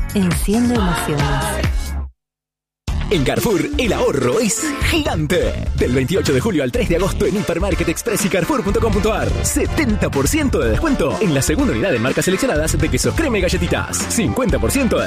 Enciende emociones. En Carrefour, el ahorro es gigante. Del 28 de julio al 3 de agosto en Hipermarket Express y Carrefour.com.ar. 70% de descuento en la segunda unidad de marcas seleccionadas de quesos crema y galletitas. 50% de